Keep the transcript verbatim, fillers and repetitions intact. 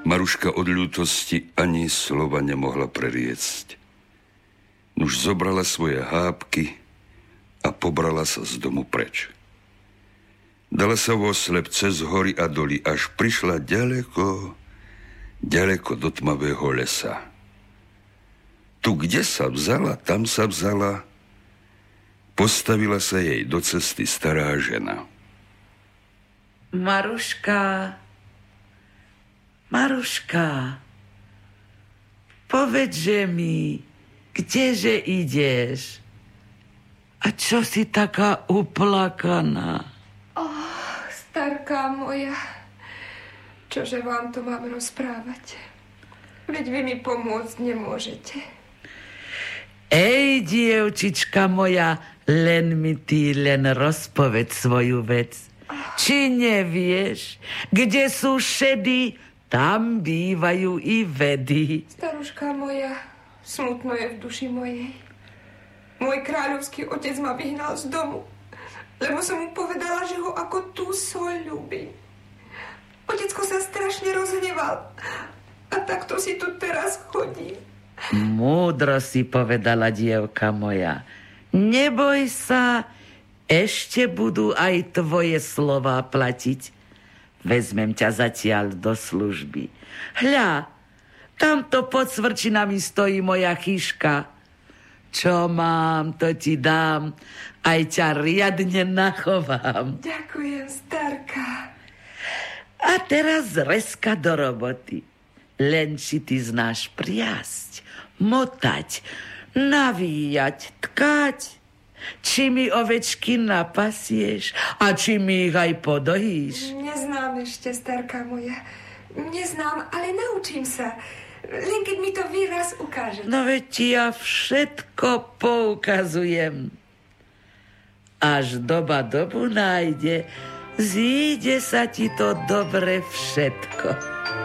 Maruška od ľútosti ani slova nemohla preriecť. Nuž zobrala svoje hápky a pobrala sa z domu preč. Dala sa vo slep cez hory a doly, až prišla ďaleko, ďaleko do tmavého lesa. Tu, kde sa vzala, tam sa vzala, postavila sa jej do cesty stará žena. Maruška, Maruška, povedže mi, kdeže ideš? A čo si taká uplakaná? Oh, starká moja, čože vám to mám rozprávať? Veď vy mi pomôcť nemôžete. Ej, dievčička moja, len mi ty len rozpoveď svoju vec. Či nevieš, kde sú šedy, tam bývajú i vedy. Staruška moja, smutno je v duši mojej. Môj kráľovský otec ma vyhnal z domu, lebo som mu povedala, že ho ako tú soľ ľúbim. Otecko sa strašne rozhneval a takto si tu teraz chodím. Múdro si povedala, dievka moja. Neboj sa, ešte budú aj tvoje slová platiť. Vezmem ťa zatiaľ do služby. Hľa, tamto pod svrčinami stojí moja chyška. Čo mám, to ti dám. Aj ťa riadne nachovám. Ďakujem, starka. A teraz reska do roboty. Len či ty znáš priasť, motať, navíjať, tkať. Či mi ovečky napasieš a či mi ich aj podojíš? Neznám ešte, starka moja. Neznám, ale naučím sa. Len keď mi to vy raz ukážete. No veď ti ja všetko poukazujem. Až doba dobu nájde, zíde sa ti to dobre všetko.